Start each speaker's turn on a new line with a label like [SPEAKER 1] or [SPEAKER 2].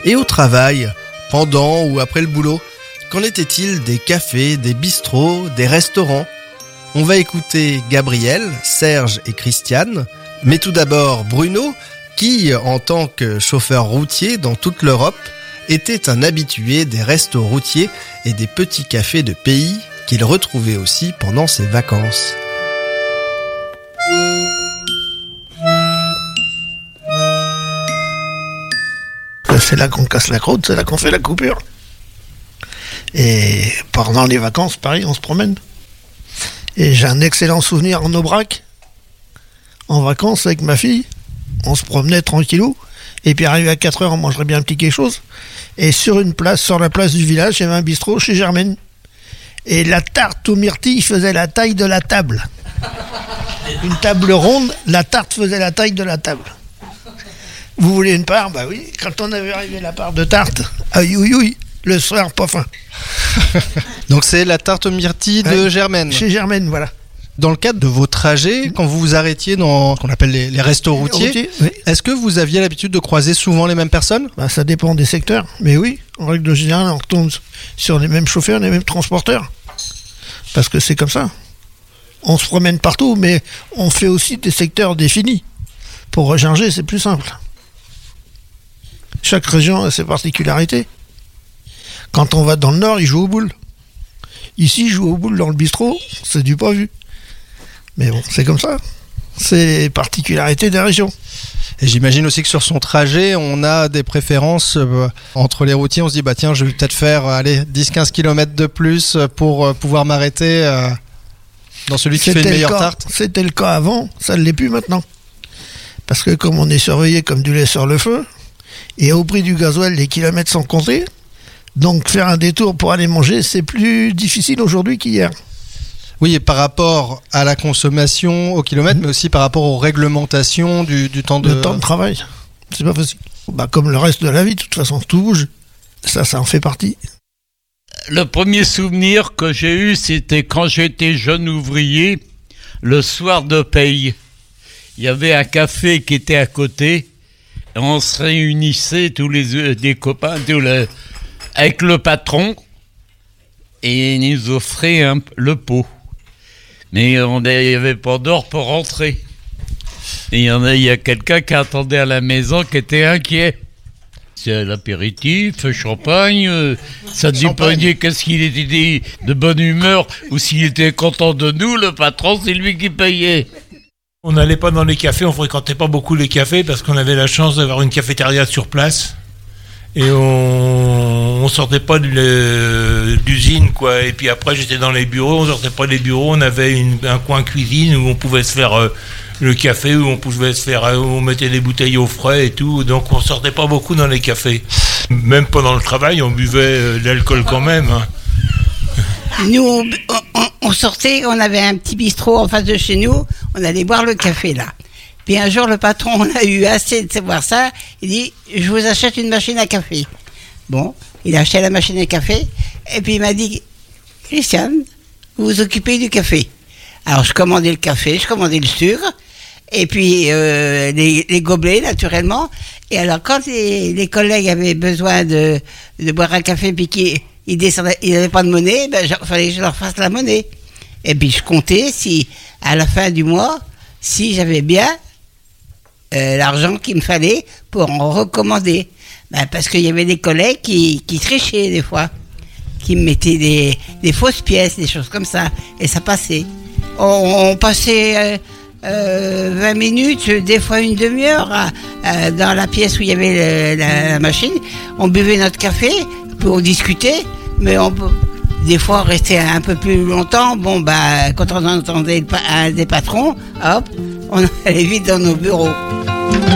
[SPEAKER 1] Et au travail, pendant ou après le boulot, qu'en était-il des cafés, des bistrots, des restaurants ? On va écouter Gabriel, Serge et Christiane, mais tout d'abord Bruno, qui, en tant que chauffeur routier dans toute l'Europe, était un habitué des restos routiers et des petits cafés de pays qu'il retrouvait aussi pendant ses vacances.
[SPEAKER 2] C'est là qu'on casse la croûte, c'est là qu'on fait la coupure. Et pendant les vacances, pareil, on se promène. Et j'ai un excellent souvenir en Aubrac, en vacances avec ma fille. On se promenait tranquillou. Et puis arrivé à 4h, on mangerait bien un petit quelque chose. Et sur la place du village, il y avait un bistrot chez Germaine. Et la tarte aux myrtilles faisait la taille de la table. Une table ronde, la tarte faisait la taille de la table. Vous voulez une part ? Bah oui. Quand on avait arrivé la part de tarte, aïe, le soir, pas faim.
[SPEAKER 1] Donc c'est la tarte aux myrtilles de Germaine.
[SPEAKER 2] Chez Germaine, voilà.
[SPEAKER 1] Dans le cadre de vos trajets, quand vous vous arrêtiez dans ce qu'on appelle les restos routiers,
[SPEAKER 2] oui.
[SPEAKER 1] Est-ce que vous aviez l'habitude de croiser souvent les mêmes personnes ?
[SPEAKER 2] Bah, ça dépend des secteurs. Mais oui, en règle générale, on retombe sur les mêmes chauffeurs, les mêmes transporteurs. Parce que c'est comme ça. On se promène partout, mais on fait aussi des secteurs définis. Pour recharger, c'est plus simple. Chaque région a ses particularités. Quand on va dans le nord, ils jouent aux boules. Ici, ils jouent aux boules dans le bistrot, c'est du pas vu. Mais bon, c'est comme ça. C'est les particularités des régions.
[SPEAKER 1] Et j'imagine aussi que sur son trajet, on a des préférences entre les routiers. On se dit, bah tiens, je vais peut-être faire 10-15 km de plus pour pouvoir m'arrêter dans celui qui fait une meilleure tarte.
[SPEAKER 2] C'était le cas avant, ça ne l'est plus maintenant. Parce que comme on est surveillé comme du lait sur le feu, et au prix du gasoil, les kilomètres sont comptés, donc faire un détour pour aller manger, c'est plus difficile aujourd'hui qu'hier.
[SPEAKER 1] Oui, et par rapport à la consommation au kilomètre, mais aussi par rapport aux réglementations du temps de...
[SPEAKER 2] Le temps de travail, c'est pas facile. Bah, comme le reste de la vie, de toute façon, tout bouge. Ça en fait partie.
[SPEAKER 3] Le premier souvenir que j'ai eu, c'était quand j'étais jeune ouvrier, le soir de paye. Il y avait un café qui était à côté, et on se réunissait tous des copains, avec le patron, et il nous offrait le pot. Mais il n'y avait pas d'or pour rentrer. Et il y a quelqu'un qui attendait à la maison qui était inquiet. C'est l'apéritif, champagne, ça dépendait qu'est-ce qu'il était de bonne humeur ou s'il était content de nous, le patron, c'est lui qui payait.
[SPEAKER 4] On n'allait pas dans les cafés, on fréquentait pas beaucoup les cafés parce qu'on avait la chance d'avoir une cafétéria sur place. Et on sortait pas de l'usine, quoi. Et puis après, j'étais dans les bureaux, on sortait pas des bureaux, on avait un coin cuisine où on pouvait se faire le café, où on mettait des bouteilles au frais et tout. Donc on sortait pas beaucoup dans les cafés. Même pendant le travail, on buvait de l'alcool quand même. Hein.
[SPEAKER 5] Nous, on sortait, on avait un petit bistrot en face de chez nous, on allait boire le café là. Puis un jour, le patron, on a eu assez de savoir ça, il dit « Je vous achète une machine à café ». Bon, il a acheté la machine à café, et puis il m'a dit « Christiane, vous vous occupez du café ». Alors je commandais le café, je commandais le sucre, et puis les gobelets, naturellement. Et alors quand les collègues avaient besoin de boire un café, puis qu'ils n'avaient pas de monnaie, il fallait que je leur fasse la monnaie. Et puis je comptais si, à la fin du mois, si j'avais bien l'argent qu'il me fallait pour en recommander. Parce qu'il y avait des collègues qui trichaient des fois, qui me mettaient des fausses pièces, des choses comme ça, et ça passait. On passait 20 minutes, des fois une demi-heure, dans la pièce où il y avait la machine. On buvait notre café, puis on discutait, mais des fois on restait un peu plus longtemps. Bon, quand on entendait un des patrons, hop, on allait vite dans nos bureaux.